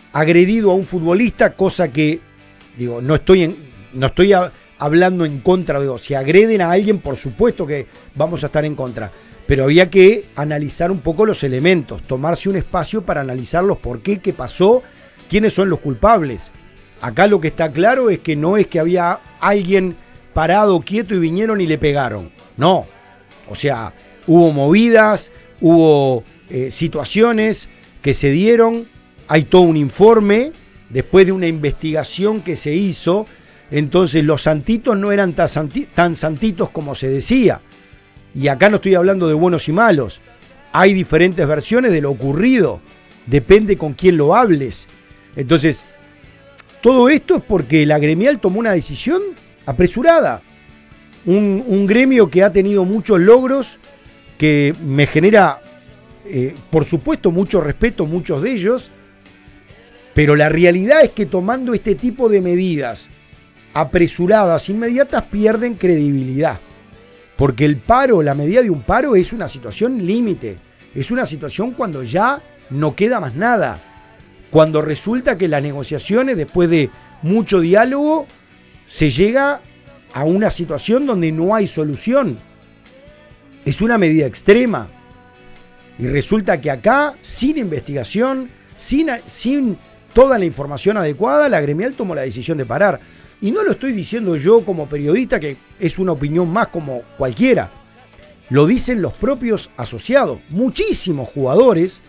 agredido a un futbolista, cosa que, digo, no estoy hablando en contra, digo, si agreden a alguien, por supuesto que vamos a estar en contra, pero había que analizar un poco los elementos, tomarse un espacio para analizar los por qué pasó, quiénes son los culpables. Acá lo que está claro es que no es que había alguien parado quieto y vinieron y le pegaron, no, o sea, hubo movidas, hubo situaciones que se dieron, hay todo un informe después de una investigación que se hizo. Entonces los santitos no eran tan santitos como se decía. Y acá no estoy hablando de buenos y malos. Hay diferentes versiones de lo ocurrido. Depende con quién lo hables. Entonces, todo esto es porque la gremial tomó una decisión apresurada. Un gremio que ha tenido muchos logros, que me genera, por supuesto, mucho respeto, muchos de ellos. Pero la realidad es que tomando este tipo de medidas apresuradas, inmediatas, pierden credibilidad. Porque el paro, la medida de un paro es una situación límite. Es una situación cuando ya no queda más nada. Cuando resulta que las negociaciones, después de mucho diálogo, se llega a una situación donde no hay solución. Es una medida extrema. Y resulta que acá, sin investigación, sin toda la información adecuada, la gremial tomó la decisión de parar. Y no lo estoy diciendo yo como periodista, que es una opinión más como cualquiera. Lo dicen los propios asociados. Muchísimos jugadores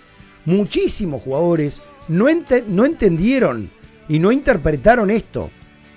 no entendieron y no interpretaron esto.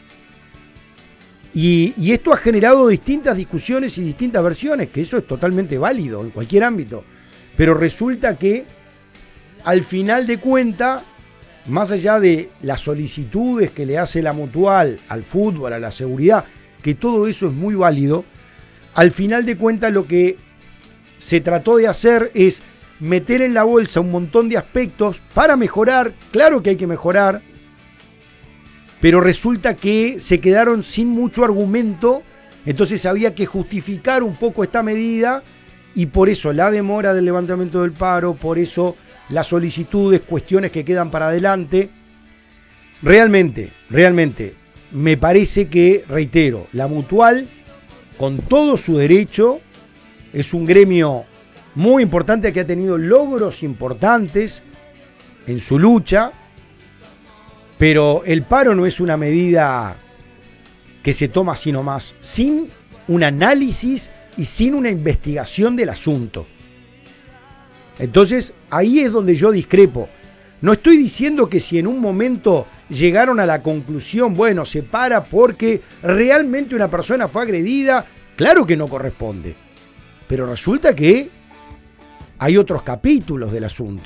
Y esto ha generado distintas discusiones y distintas versiones, que eso es totalmente válido en cualquier ámbito. Pero resulta que, al final de cuentas, más allá de las solicitudes que le hace la Mutual al fútbol, a la seguridad, que todo eso es muy válido, al final de cuentas lo que se trató de hacer es meter en la bolsa un montón de aspectos para mejorar. Claro que hay que mejorar, pero resulta que se quedaron sin mucho argumento, entonces había que justificar un poco esta medida, y por eso la demora del levantamiento del paro, por eso las solicitudes, cuestiones que quedan para adelante. Realmente, me parece que, reitero, la Mutual, con todo su derecho, es un gremio muy importante que ha tenido logros importantes en su lucha, pero el paro no es una medida que se toma así nomás, sin un análisis y sin una investigación del asunto. Entonces, ahí es donde yo discrepo. No estoy diciendo que si en un momento llegaron a la conclusión, bueno, se para porque realmente una persona fue agredida, claro que no corresponde. Pero resulta que hay otros capítulos del asunto.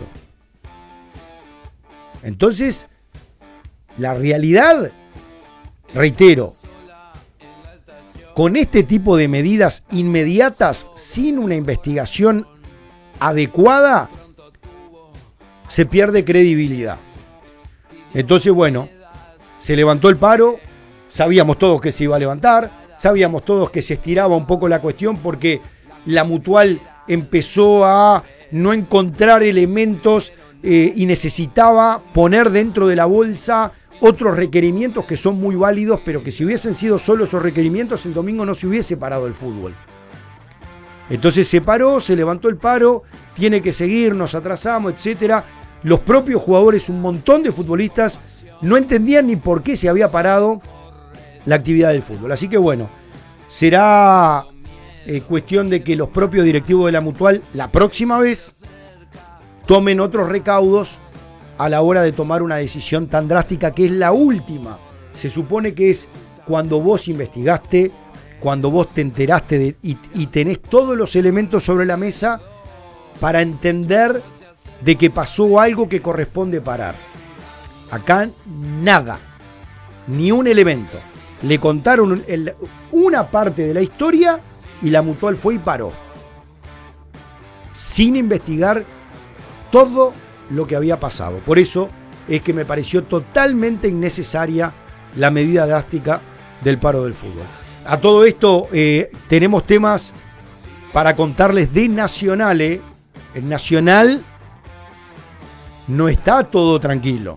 Entonces, la realidad, reitero, con este tipo de medidas inmediatas, sin una investigación adecuada, se pierde credibilidad. Entonces, bueno, se levantó el paro, sabíamos todos que se iba a levantar, sabíamos todos que se estiraba un poco la cuestión porque la Mutual empezó a no encontrar elementos y necesitaba poner dentro de la bolsa otros requerimientos que son muy válidos, pero que si hubiesen sido solo esos requerimientos, el domingo no se hubiese parado el fútbol. Entonces se paró, se levantó el paro, tiene que seguir, nos atrasamos, etcétera. Los propios jugadores, un montón de futbolistas, no entendían ni por qué se había parado la actividad del fútbol. Así que bueno, será cuestión de que los propios directivos de la Mutual la próxima vez tomen otros recaudos a la hora de tomar una decisión tan drástica, que es la última. Se supone que es cuando vos investigaste, cuando vos te enteraste y tenés todos los elementos sobre la mesa para entender de que pasó algo que corresponde parar. Acá nada, ni un elemento. Le contaron una parte de la historia y la Mutual fue y paró, sin investigar todo lo que había pasado. Por eso es que me pareció totalmente innecesaria la medida drástica del paro del fútbol. A todo esto tenemos temas para contarles de Nacional. El Nacional no está todo tranquilo.